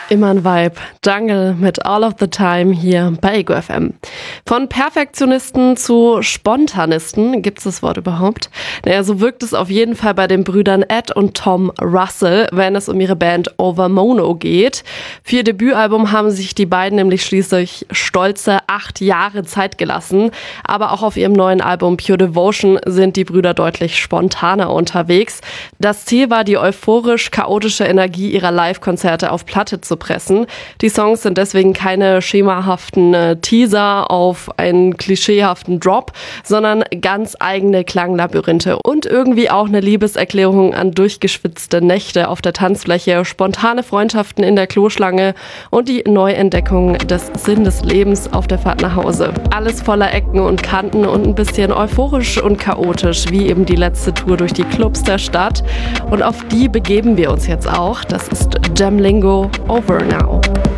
Immer ein Vibe. Jungle mit All of the Time hier bei Ego FM. Von Perfektionisten zu Spontanisten, gibt es das Wort überhaupt? Naja, so wirkt es auf jeden Fall bei den Brüdern Ed und Tom Russell, wenn es um ihre Band Over Mono geht. Für ihr Debütalbum haben sich die beiden nämlich schließlich stolze 8 Jahre Zeit gelassen. Aber auch auf ihrem neuen Album Pure Devotion sind die Brüder deutlich spontaner unterwegs. Das Ziel war, die euphorisch-chaotische Energie ihrer Live-Konzerte auf Platte zu pressen. Die Songs sind deswegen keine schemahaften Teaser auf einen klischeehaften Drop, sondern ganz eigene Klanglabyrinthe und irgendwie auch eine Liebeserklärung an durchgeschwitzte Nächte auf der Tanzfläche, spontane Freundschaften in der Kloschlange und die Neuentdeckung des Sinn des Lebens auf der Fahrt nach Hause. Alles voller Ecken und Kanten und ein bisschen euphorisch und chaotisch, wie eben die letzte Tour durch die Clubs der Stadt. Und auf die begeben wir uns jetzt auch. Das ist Jamlingo Over Now.